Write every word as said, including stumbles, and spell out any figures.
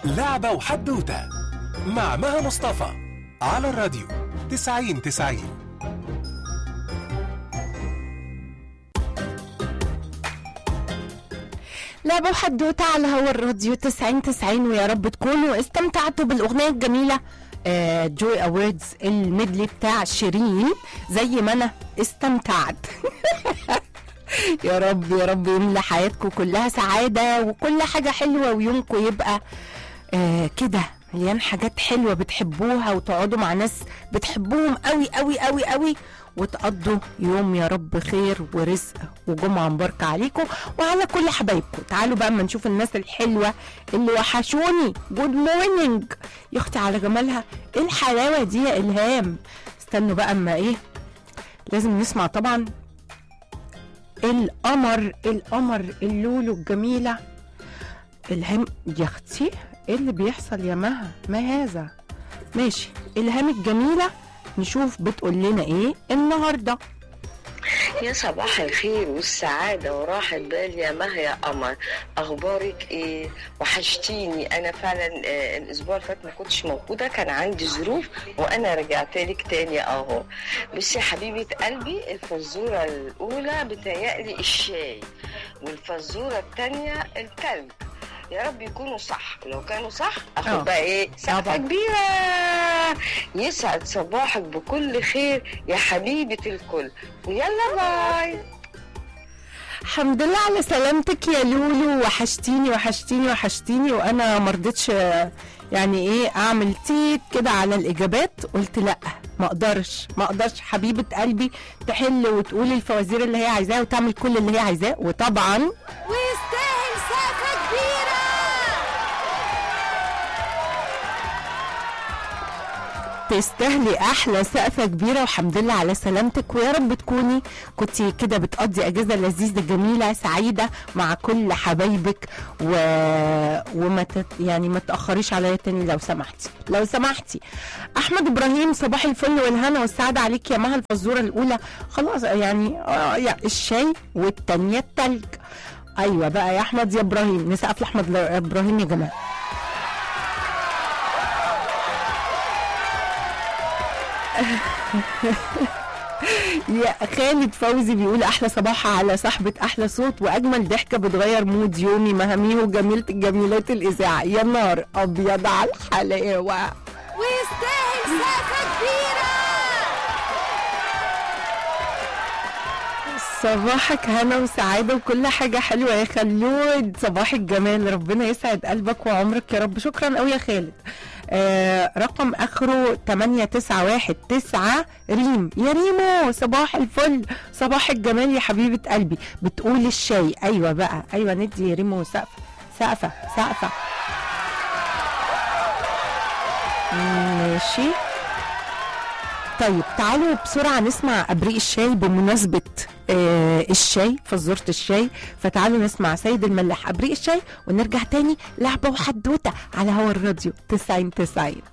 لعبة وحدوتة مع مها مصطفى على الراديو تسعين تسعين. لعبة وحدوتة على هوا الراديو تسعين تسعين، ويا رب تكونوا استمتعتوا بالأغنية الجميلة آه جوي أوردز الميدلي بتاع شيرين زي ما أنا استمتعت. يا رب يا رب يملى حياتكم كلها سعادة وكل حاجة حلوة، ويومكم يبقى آه كده مليان حاجات حلوة بتحبوها، وتقعدوا مع ناس بتحبوهم قوي قوي قوي قوي، وتقضوا يوم يا رب خير ورزق وجمعة مباركة عليكم وعلى كل حبايبكم. تعالوا بقى اما نشوف الناس الحلوة اللي وحشوني. جود مورنينج يا اختي على جمالها، ايه الحلاوة دي يا إلهام. استنوا بقى اما ايه، لازم نسمع طبعا القمر القمر اللولو الجميلة إلهام. يا اختي ايه اللي بيحصل يا مها، ما هذا. ماشي إلهام الجميلة، نشوف بتقول لنا ايه النهارده. يا صباح الخير والسعادة وراحة بال يا مها يا قمر، أخبارك إيه؟ وحشتيني. أنا فعلا الأسبوع اللي فات ما كنتش موجودة، كان عندي ظروف وأنا رجعت لك تاني أهو. بس يا حبيبة قلبي، الفزورة الأولى بتهيألي الشاي، والفزورة التانية التلج. يا رب يكونوا صح، ولو كانوا صح اخد بقى ايه سقفة كبيرة. يسعد صباحك بكل خير يا حبيبة الكل، ويلا باي. الحمد لله على سلامتك يا لولو، وحشتيني وحشتيني وحشتيني. وانا مرضتش يعني ايه اعمل تيت كده على الاجابات، قلت لا ما اقدرش ما اقدرش حبيبة قلبي تحل وتقول الفوازير اللي هي عايزاها وتعمل كل اللي هي عايزاه، وطبعا ويستاهل سقفة كبيرة. تستاهلي احلى سقفة كبيرة، والحمد لله على سلامتك، ويا رب تكوني كنتي كده بتقضي اجازة لذيذة جميلة سعيدة مع كل حبايبك، و... وما تت... يعني ما تأخريش عليا تاني لو سمحتي لو سمحتي. احمد ابراهيم، صباح الفل والهنا والسعادة عليك يا مها. الفزورة الاولى خلاص يعني آه يعني الشاي، والتانية التلج. ايوه بقى يا احمد يا ابراهيم، نسقف لاحمد ابراهيم يا جماعة. يا خالد فوزي بيقول احلى صباحة على صاحبة احلى صوت واجمل ضحكة بتغير مود يومي، مهاميه وجميلة الجميلات الاذاعة. يا نار ابيض على الحلاوة، ويستاهل سقفة كبيرة. صباحك هنا وسعادة وكل حاجة حلوة يا خلود. صباح الجمال، ربنا يسعد قلبك وعمرك يا رب. شكرا قوي يا خالد. آه رقم اخره تمانية تسعة واحد تسعة ريم. يا ريمو صباح الفل، صباح الجمال يا حبيبة قلبي. بتقول الشاي. ايوه بقى ايوه، ندي يا ريمو سقفة سقفة سقفة. ماشي طيب، تعالوا بسرعة نسمع أبريق الشاي بمناسبة آه الشاي، فزورة الشاي. فتعالوا نسمع سيد الملاح أبريق الشاي، ونرجع تاني لعبة وحدوتة على هوا الراديو تسعين تسعين.